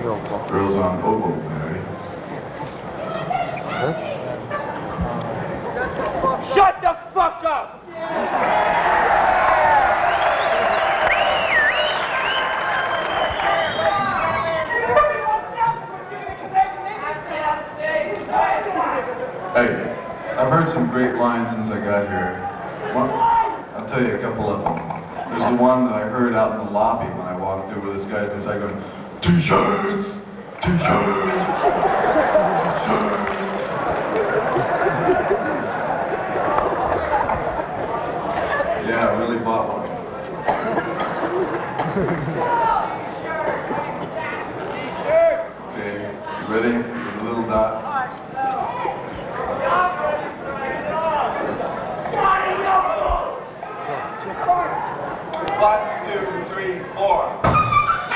Girls on oboe, Mary. Shut the fuck up! Hey, I've heard some great lines since I got here. I'll tell you a couple of them. There's the one that I heard out in the lobby when I walked through with this guy inside going, T-shirts! T-shirts! T-shirts! Yeah, I really bought one.